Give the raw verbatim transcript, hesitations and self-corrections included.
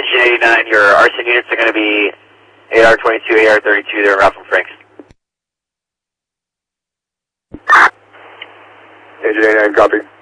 Agent eighty-nine, your arson units are going to be A R twenty-two, A R thirty-two, they're around from Franks. Agent eighty-nine, copy.